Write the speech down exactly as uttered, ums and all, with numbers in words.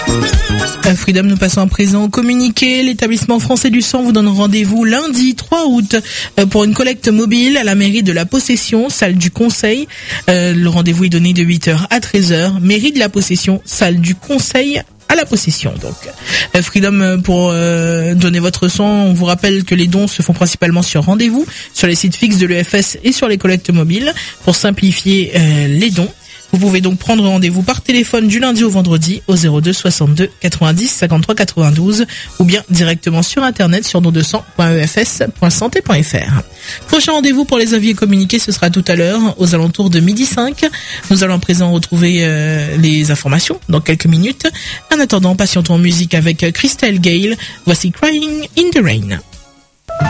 Freedom, nous passons à présent au communiqué. L'établissement français du sang vous donne rendez-vous lundi trois août pour une collecte mobile à la mairie de la Possession, salle du Conseil. Euh, le rendez-vous est donné de huit heures à treize heures. Mairie de la Possession, salle du Conseil à la Possession. Donc, euh, Freedom, pour euh, donner votre sang, on vous rappelle que les dons se font principalement sur rendez-vous, sur les sites fixes de l'E F S et sur les collectes mobiles pour simplifier euh, les dons. Vous pouvez donc prendre rendez-vous par téléphone du lundi au vendredi au zéro deux soixante-deux quatre-vingt-dix cinquante-trois quatre-vingt-douze ou bien directement sur internet sur don deux cents point e f s point santé point f r. Prochain rendez-vous pour les avis et communiqués, ce sera tout à l'heure aux alentours de midi cinq. Nous allons à présent retrouver euh, les informations dans quelques minutes. En attendant, patientons en musique avec Crystal Gale. Voici Crying in the Rain.